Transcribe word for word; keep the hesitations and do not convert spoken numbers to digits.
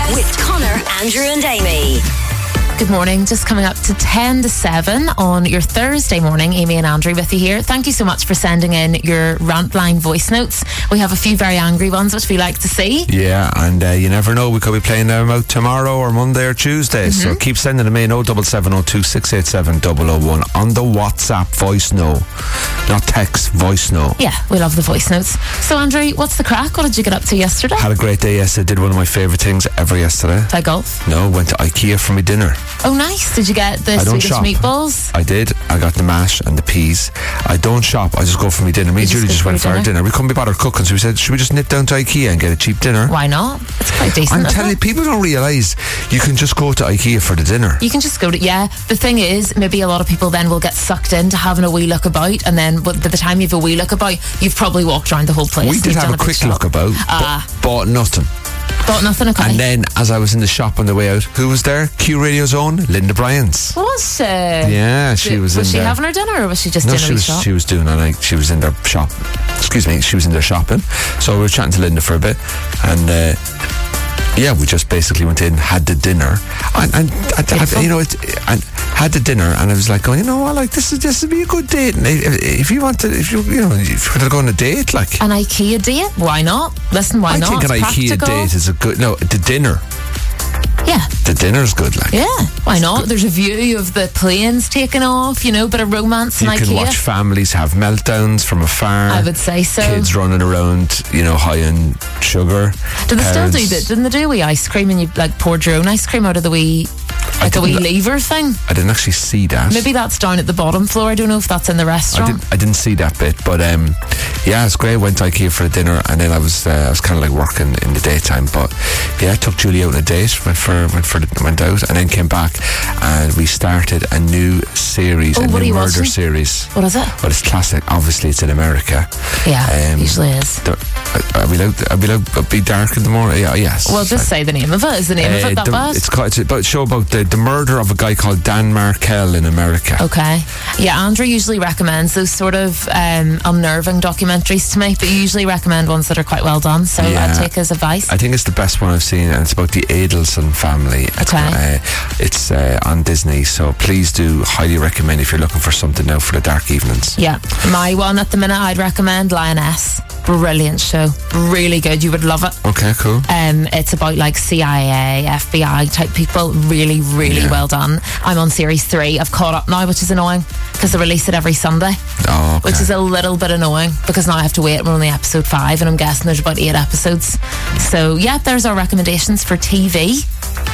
Breakfast with Connor, Andrew and Amy. Good morning. Just coming up to ten to seven on your Thursday morning. Amy and Andrew with you here. Thank you so much for sending in your rant line voice notes. We have a few very angry ones which we like to see. Yeah, and uh, you never know, we could be playing them out tomorrow or Monday or Tuesday. Mm-hmm. So keep sending them in. oh seven seven oh two six eight seven oh oh one on the WhatsApp voice note, not text, voice note. Yeah, we love the voice notes. So Andrew, what's the crack? What did you get up to yesterday? Had a great day yesterday. Did one of my favourite things ever yesterday. Play golf? No, went to IKEA for my dinner. Oh, nice. Did you get the I don't Swedish shop. meatballs? I did. I got the mash and the peas. I don't shop. I just go for my dinner. Me and Julie just went for our dinner. We couldn't be bothered cooking, so we said, should we just nip down to IKEA and get a cheap dinner? Why not? It's quite decent. I'm telling you, people don't realise you can just go to IKEA for the dinner. You can just go to, yeah. The thing is, maybe a lot of people then will get sucked into having a wee look about, and then by the time you have a wee look about, you've probably walked around the whole place. We did have a quick look about, uh, but bought nothing. Bought nothing, okay. And then, as I was in the shop on the way out, who was there? Q Radio's own Linda Bryans. Was she? Yeah, she Did, was, was in she there. having her dinner, or was she just no, in she a was, shop? she was doing a, like, she was in their shop. Excuse me, she was in there shopping. So we were chatting to Linda for a bit, and uh, yeah, we just basically went in, had the dinner, and, and I, I, you know, it, and had the dinner, and I was like, going, you know what, like this is this would be a good date. And if, if you want to, if you you know, if you want to go on a date, like an IKEA date, why not? Listen, why I not? think an It's IKEA practical. date is a good. No, the dinner. Yeah. The dinner's good, like. Yeah, why not? There's a view of the planes taking off, you know, bit of romance in You IKEA. can watch families have meltdowns from afar. I would say so. Kids running around, you know, high in sugar. Do they still Parents- do that? Didn't they do a wee ice cream and you like poured your own ice cream out of the wee, like a wee didn't- lever thing? I didn't actually see that. Maybe that's down at the bottom floor. I don't know if that's in the I, restaurant. did, I didn't see that bit, but um, yeah, it's great. Went to IKEA for a dinner, and then I was uh, I was kind of like working in the daytime. But yeah, I took Julie out on a date, went for went for the, went out, and then came back, and we started a new series, Oh, a what are new you murder watching? series. What is it? Well, it's classic. Obviously, it's in America. Yeah, Um, usually is. There- Are we allowed? Are we allowed to be dark in the morning? Yeah, yes. Well, just say the name of it. Is the name of Uh, it that the- bad? It's called, it's about a show about the, the murder of a guy called Dan Markel in America. Okay. Yeah, Andrew usually recommends those sort of um, unnerving documentaries to me, but you usually recommend ones that are quite well done, so Yeah. I'd take his advice. I think it's the best one I've seen, and it's about the Adelson family. It's, Okay. uh, it's uh, on Disney, so please do highly recommend if you're looking for something now for the dark evenings. Yeah. My one at the minute, I'd recommend Lioness. Brilliant show. Really good. You would love it. Okay, cool. Um, it's about like C I A, F B I type people. Really, really Yeah. well done. I'm on series three. I've caught up now, which is annoying because they release it every Sunday, Oh, okay. which is a little bit annoying because now I have to wait. We're only episode five, and I'm guessing there's about eight episodes. So yeah, there's our recommendations for T V.